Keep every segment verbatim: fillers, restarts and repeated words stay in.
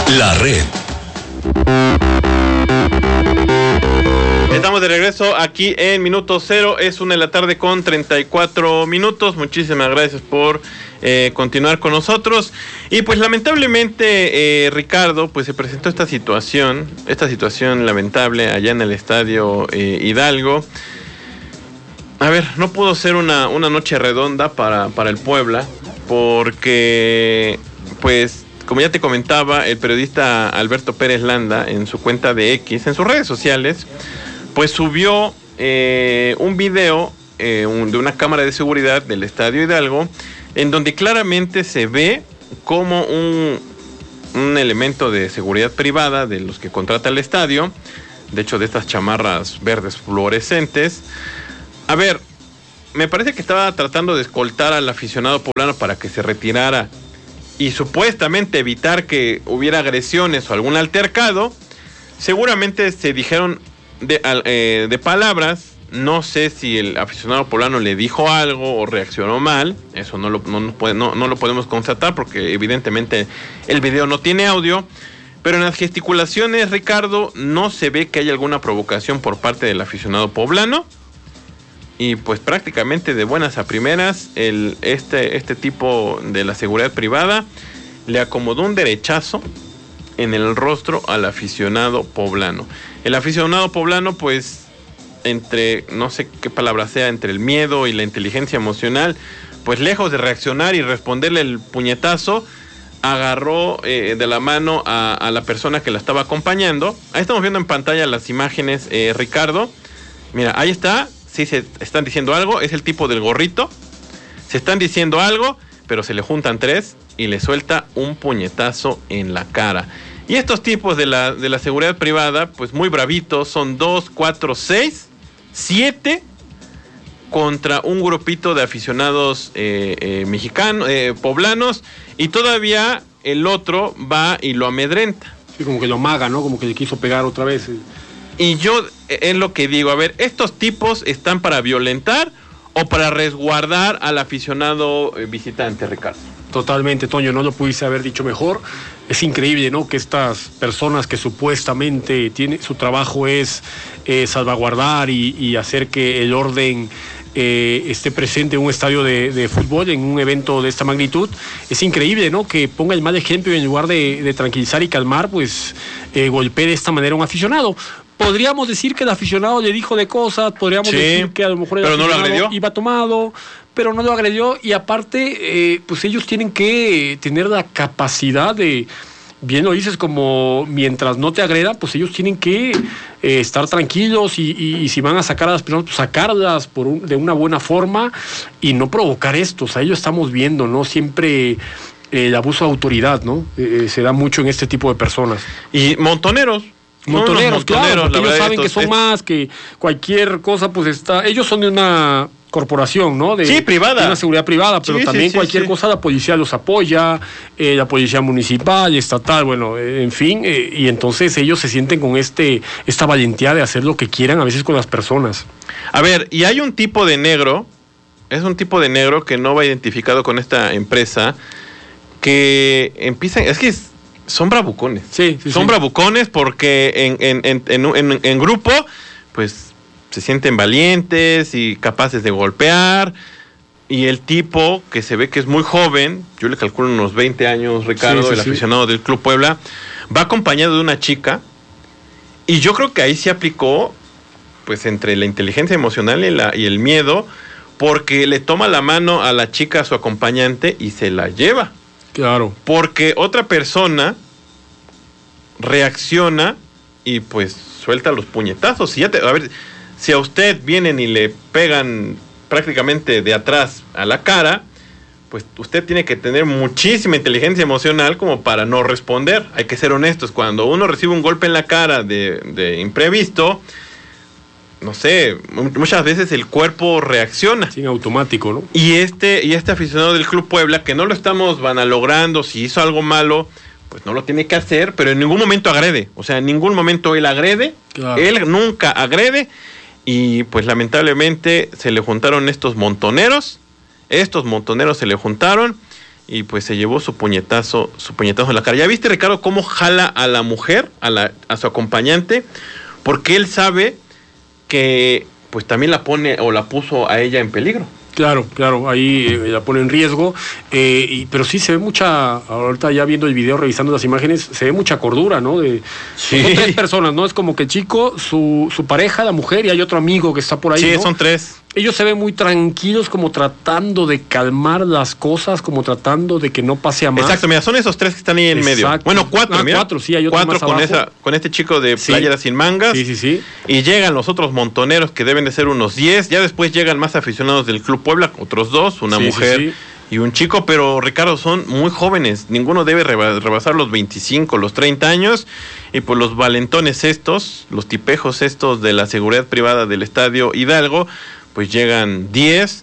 La Red. Estamos de regreso aquí en Minuto Cero, es una de la tarde con treinta y cuatro minutos. Muchísimas gracias por eh, continuar con nosotros. Y pues lamentablemente, eh, Ricardo, pues se presentó esta situación, esta situación lamentable allá en el Estadio eh, Hidalgo. A ver, no pudo ser una, una noche redonda para, para el Puebla, porque pues como ya te comentaba, el periodista Alberto Pérez Landa en su cuenta de X, en sus redes sociales, pues subió eh, un video eh, un, de una cámara de seguridad del Estadio Hidalgo, en donde claramente se ve como un, un elemento de seguridad privada de los que contrata el estadio, de hecho de estas chamarras verdes fluorescentes. A ver, me parece que estaba tratando de escoltar al aficionado poblano para que se retirara y supuestamente evitar que hubiera agresiones o algún altercado. Seguramente se dijeron de, eh, de palabras. No sé si el aficionado poblano le dijo algo o reaccionó mal. Eso no lo, no, no, no lo podemos constatar porque evidentemente el video no tiene audio. Pero en las gesticulaciones, Ricardo, no se ve que haya alguna provocación por parte del aficionado poblano. Y pues prácticamente de buenas a primeras, el, este, este tipo de la seguridad privada le acomodó un derechazo en el rostro al aficionado poblano. El aficionado poblano, pues, entre, no sé qué palabra sea, entre el miedo y la inteligencia emocional, pues lejos de reaccionar y responderle el puñetazo, agarró eh, de la mano a, a la persona que la estaba acompañando. Ahí estamos viendo en pantalla las imágenes, eh, Ricardo. Mira, ahí está. Sí, se están diciendo algo, es el tipo del gorrito. Se están diciendo algo, pero se le juntan tres y le suelta un puñetazo en la cara. Y estos tipos de la, de la seguridad privada, pues muy bravitos, son dos, cuatro, seis, siete contra un grupito de aficionados eh, eh, mexicanos, eh, poblanos, y todavía el otro va y lo amedrenta. Sí, como que lo amaga, ¿no? Como que le quiso pegar otra vez. Y yo es lo que digo, a ver, ¿estos tipos están para violentar o para resguardar al aficionado visitante, Ricardo? Totalmente, Toño, no lo pudiste haber dicho mejor. Es increíble, ¿no? Que estas personas que supuestamente tienen, su trabajo es eh, salvaguardar y, y hacer que el orden eh, esté presente en un estadio de, de fútbol, en un evento de esta magnitud. Es increíble, ¿no? Que ponga el mal ejemplo y en lugar de, de tranquilizar y calmar, pues eh, golpee de esta manera a un aficionado. Podríamos decir que el aficionado le dijo de cosas, podríamos sí, decir que a lo mejor el pero aficionado no lo agredió. Iba tomado, pero no lo agredió, y aparte, eh, pues ellos tienen que tener la capacidad de, bien lo dices, como mientras no te agredan, pues ellos tienen que eh, estar tranquilos y, y, y si van a sacar a las personas, pues sacarlas por un, de una buena forma y no provocar esto. O sea, ellos estamos viendo, ¿no? Siempre el abuso de autoridad, ¿no? Eh, se da mucho en este tipo de personas. Y montoneros. Montoneros, no, claro, porque ellos saben estos, que son es... más, que cualquier cosa, pues está... Ellos son de una corporación, ¿no? De, sí, privada. De una seguridad privada, pero sí, también sí, cualquier sí. cosa la policía los apoya, eh, la policía municipal, estatal, bueno, eh, en fin, eh, y entonces ellos se sienten con este esta valentía de hacer lo que quieran, a veces con las personas. A ver, y hay un tipo de negro, es un tipo de negro que no va identificado con esta empresa, que empiezan... Es que es, son bravucones. Sí, sí, son sí. bravucones porque en, en, en, en, en, en grupo, pues se sienten valientes y capaces de golpear. Y el tipo, que se ve que es muy joven, yo le calculo unos veinte años, Ricardo, sí, sí, el sí. aficionado del Club Puebla, va acompañado de una chica. Y yo creo que ahí se aplicó, pues entre la inteligencia emocional y, la, y el miedo, porque le toma la mano a la chica, a su acompañante, y se la lleva. Claro. Porque otra persona reacciona y pues suelta los puñetazos. Si ya te, a ver, si a usted vienen y le pegan prácticamente de atrás a la cara, pues usted tiene que tener muchísima inteligencia emocional como para no responder. Hay que ser honestos. Cuando uno recibe un golpe en la cara de, de imprevisto, no sé, muchas veces el cuerpo reacciona. Sin automático, ¿no? Y este, y este aficionado del Club Puebla, que no lo estamos vanalogrando, si hizo algo malo, pues no lo tiene que hacer, pero en ningún momento agrede. O sea, en ningún momento él agrede, claro. Él nunca agrede, y pues lamentablemente se le juntaron estos montoneros, estos montoneros se le juntaron, y pues se llevó su puñetazo, su puñetazo en la cara. ¿Ya viste, Ricardo, cómo jala a la mujer, a la a su acompañante? Porque él sabe que pues también la pone o la puso a ella en peligro. Claro, claro, ahí eh, la pone en riesgo, eh, y, pero sí se ve mucha, ahorita ya viendo el video, revisando las imágenes, se ve mucha cordura, ¿no? De, Sí. Son tres personas, ¿no? Es como que el chico, su, su pareja, la mujer, y hay otro amigo que está por ahí, Sí, ¿no? son tres. Ellos se ven muy tranquilos, como tratando de calmar las cosas, como tratando de que no pase a más. Exacto, mira, son esos tres que están ahí en Exacto. medio. Bueno, cuatro, Ah, mira. cuatro, sí, hay otro cuatro más con abajo. esa, con este chico de Sí. playera sin mangas. Sí, sí, sí. Y llegan los otros montoneros, que deben de ser unos diez. Ya después llegan más aficionados del Club Puebla, otros dos, una Sí, mujer sí, sí. y un chico. Pero, Ricardo, son muy jóvenes. Ninguno debe reba- rebasar los veinticinco, los treinta años. Y pues los valentones estos, los tipejos estos de la seguridad privada del Estadio Hidalgo, pues llegan diez.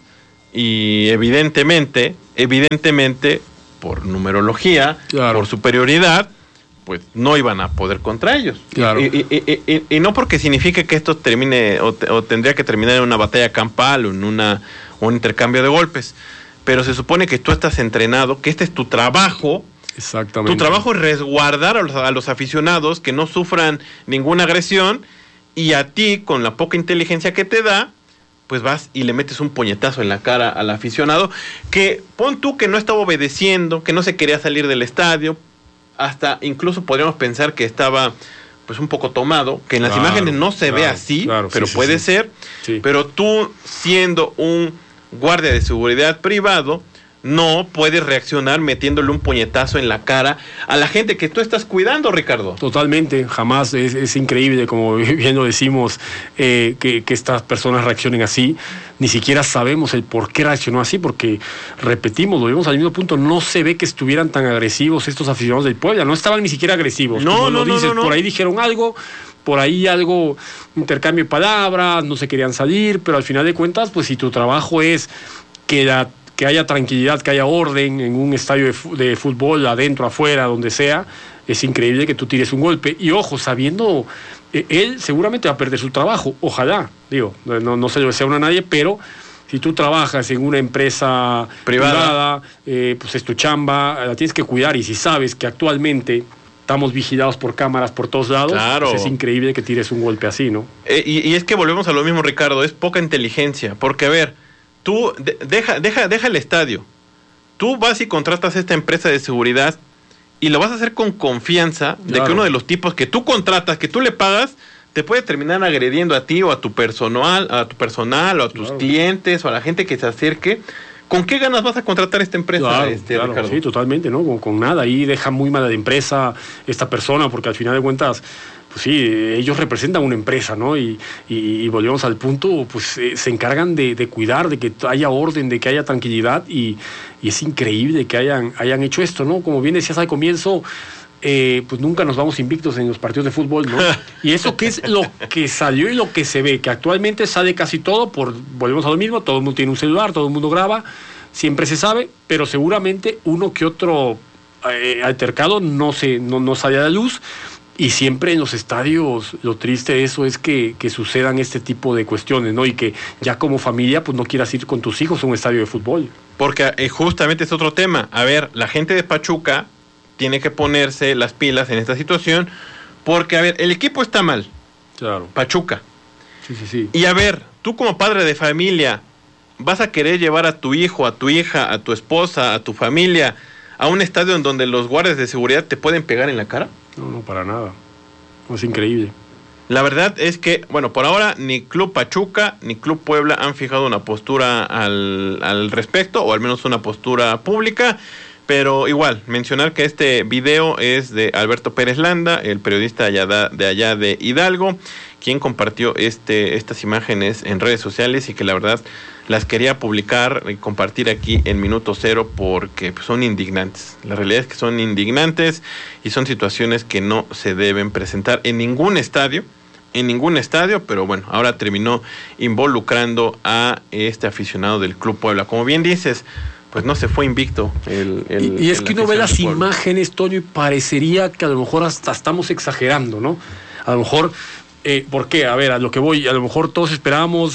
Y evidentemente, evidentemente, por numerología, Claro. por superioridad, pues no iban a poder contra ellos. Claro. Y, y- y- y- y no porque signifique que esto termine o, te- o tendría que terminar en una batalla campal o en una, un intercambio de golpes, pero se supone que tú estás entrenado, que este es tu trabajo. Exactamente. Tu trabajo es resguardar a los, a los aficionados, que no sufran ninguna agresión, y a ti, con la poca inteligencia que te da, pues vas y le metes un puñetazo en la cara al aficionado, que pon tú que no estaba obedeciendo, que no se quería salir del estadio, hasta incluso podríamos pensar que estaba pues un poco tomado, que en las Claro, imágenes no se claro, ve así, claro, pero sí, sí, puede sí. ser, Sí. pero tú, siendo un guardia de seguridad privado, no puedes reaccionar metiéndole un puñetazo en la cara a la gente que tú estás cuidando, Ricardo. Totalmente, jamás, es, es increíble, como bien lo decimos, eh, que, que estas personas reaccionen así. Ni siquiera sabemos el por qué reaccionó así, porque, repetimos, lo vemos al mismo punto, no se ve que estuvieran tan agresivos estos aficionados del Puebla, no estaban ni siquiera agresivos. No, como no, lo no, dices, no, no. por ahí dijeron algo, por ahí algo, intercambio de palabras, no se querían salir, pero al final de cuentas, pues si tu trabajo es que la que haya tranquilidad, que haya orden en un estadio de, fu- de fútbol, adentro, afuera, donde sea, es increíble que tú tires un golpe. Y ojo, sabiendo, eh, él seguramente va a perder su trabajo, ojalá, digo, no, no se lo desea a nadie, pero si tú trabajas en una empresa Privada. privada, eh, pues es tu chamba, la tienes que cuidar, y si sabes que actualmente estamos vigilados por cámaras por todos lados, Claro. pues es increíble que tires un golpe así, ¿no? Eh, y, y es que volvemos a lo mismo, Ricardo, es poca inteligencia, porque a ver, tú de- deja, deja, deja el estadio, tú vas y contratas esta empresa de seguridad y lo vas a hacer con confianza de Claro. que uno de los tipos que tú contratas, que tú le pagas, te puede terminar agrediendo a ti o a tu personal, a tu personal o a tus Claro. clientes o a la gente que se acerque. ¿Con qué ganas vas a contratar esta empresa, Claro, este, claro, Ricardo? sí, totalmente, ¿no? Con, con nada, ahí deja muy mala de empresa esta persona, porque al final de cuentas, pues sí, ellos representan una empresa, ¿no? Y, y, y volvemos al punto, pues eh, se encargan de, de cuidar, de que haya orden, de que haya tranquilidad, y, y es increíble que hayan, hayan hecho esto, ¿no? Como bien decías al comienzo, eh, pues nunca nos vamos invictos en los partidos de fútbol, ¿no? Y eso que es lo que salió y lo que se ve, que actualmente sale casi todo, por volvemos a lo mismo, todo el mundo tiene un celular, todo el mundo graba, siempre se sabe, pero seguramente uno que otro eh, altercado no, se, no, no sale a la luz. Y siempre en los estadios lo triste de eso es que, que sucedan este tipo de cuestiones, ¿no? Y que ya como familia pues no quieras ir con tus hijos a un estadio de fútbol. Porque eh, justamente es otro tema. A ver, la gente de Pachuca tiene que ponerse las pilas en esta situación, porque, a ver, el equipo está mal, Claro. Pachuca. Sí, sí, sí. Y a ver, tú como padre de familia, ¿vas a querer llevar a tu hijo, a tu hija, a tu esposa, a tu familia a un estadio en donde los guardias de seguridad te pueden pegar en la cara? No, no, para nada. No, es increíble. La verdad es que, bueno, por ahora ni Club Pachuca ni Club Puebla han fijado una postura al, al respecto, o al menos una postura pública, pero igual, mencionar que este video es de Alberto Pérez Landa, el periodista allá de allá de Hidalgo, quien compartió este, estas imágenes en redes sociales y que la verdad las quería publicar y compartir aquí en Minuto Cero porque pues, son indignantes. La realidad es que son indignantes y son situaciones que no se deben presentar en ningún estadio, en ningún estadio, pero bueno, ahora terminó involucrando a este aficionado del Club Puebla. Como bien dices, pues no se fue invicto el, el Y, y es el que uno ve aficionado las del Puebla. imágenes, Toño, y parecería que a lo mejor hasta estamos exagerando, ¿no? A lo mejor, eh, ¿por qué? A ver, a lo que voy, a lo mejor todos esperábamos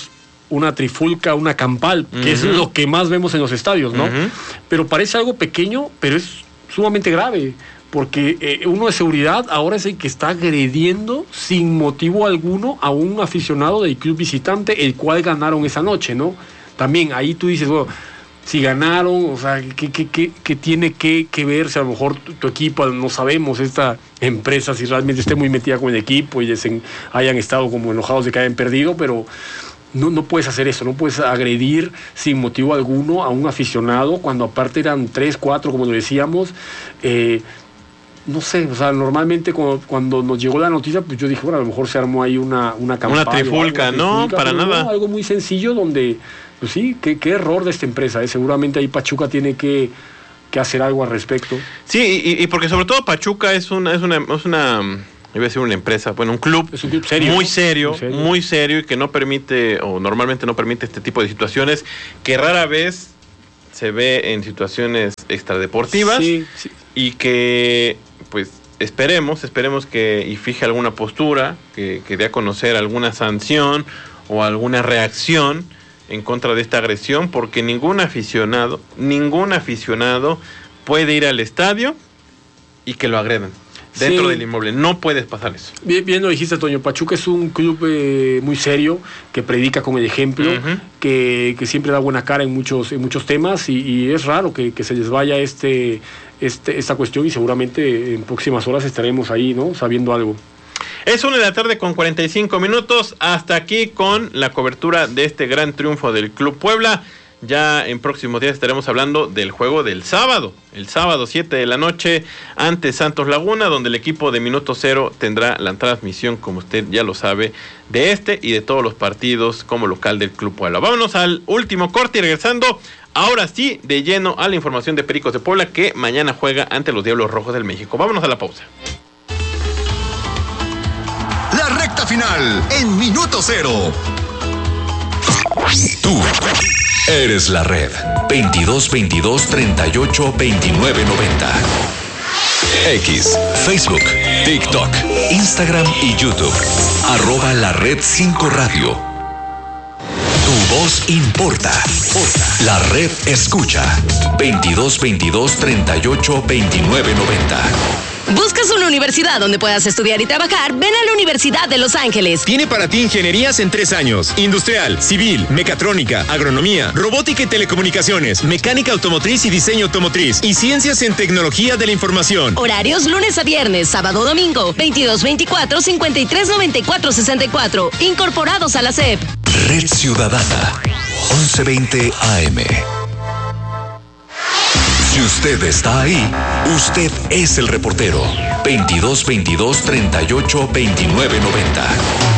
una trifulca, una campal, que uh-huh. es lo que más vemos en los estadios, ¿no? Uh-huh. Pero parece algo pequeño, pero es sumamente grave, porque eh, uno de seguridad ahora es el que está agrediendo sin motivo alguno a un aficionado del club visitante, el cual ganaron esa noche, ¿no? También ahí tú dices, bueno, si ganaron, o sea, ¿qué, qué, qué, qué tiene que, que ver? Si a lo mejor tu, tu equipo, no sabemos, esta empresa, si realmente esté muy metida con el equipo y desen, hayan estado como enojados de que hayan perdido, pero no, no puedes hacer eso, no puedes agredir sin motivo alguno a un aficionado, cuando aparte eran tres, cuatro, como lo decíamos, eh, no sé, o sea, normalmente cuando, cuando nos llegó la noticia, pues yo dije, bueno, a lo mejor se armó ahí una, una campaña. Una trifulca, algo, una trifulca, no, para nada. No, algo muy sencillo donde, pues sí, qué, qué error de esta empresa, ¿eh? Seguramente ahí Pachuca tiene que, que hacer algo al respecto. Sí, y, y porque sobre todo Pachuca es una, es una, es una, iba a decir una empresa, bueno, un club, es un club serio, muy serio, muy serio, muy serio y que no permite, o normalmente no permite este tipo de situaciones, que rara vez se ve en situaciones extradeportivas, sí, sí. Y que pues esperemos, esperemos que y fije alguna postura, que, que dé a conocer alguna sanción o alguna reacción en contra de esta agresión, porque ningún aficionado, ningún aficionado puede ir al estadio y que lo agredan dentro sí. del inmueble. No puedes pasar eso. Bien, bien lo dijiste, Toño. Pachuca es un club eh, muy serio, que predica con el ejemplo, uh-huh. que, que siempre da buena cara en muchos, en muchos temas, y, y es raro que, que se les vaya este, este, esta cuestión, y seguramente en próximas horas estaremos ahí, ¿no? Sabiendo algo. Es una de la tarde con cuarenta y cinco minutos. Hasta aquí con la cobertura de este gran triunfo del Club Puebla. Ya en próximos días estaremos hablando del juego del sábado. El sábado siete de la noche ante Santos Laguna, donde el equipo de Minuto Cero tendrá la transmisión, como usted ya lo sabe, de este y de todos los partidos como local del Club Puebla. Vámonos al último corte y regresando, ahora sí, de lleno a la información de Pericos de Puebla, que mañana juega ante los Diablos Rojos del México. Vámonos a la pausa. La recta final en Minuto Cero. Tú eres la red. veintidós veintidós treinta y ocho veintinueve noventa. X, Facebook, TikTok, Instagram y YouTube. Arroba la red cinco radio. Tu voz importa. La red escucha. veintidós veintidós treinta y ocho veintinueve noventa. ¿Buscas una universidad donde puedas estudiar y trabajar? Ven a la Universidad de Los Ángeles. Tiene para ti ingenierías en tres años: industrial, civil, mecatrónica, agronomía, robótica y telecomunicaciones, mecánica automotriz y diseño automotriz, y ciencias en tecnología de la información. Horarios lunes a viernes, sábado domingo, veintidós veinticuatro cincuenta y tres noventa y cuatro sesenta y cuatro. Incorporados a la S E P. Red Ciudadana, once veinte A M. Si usted está ahí, usted es el reportero. veintidós veintidós treinta y ocho veintinueve noventa.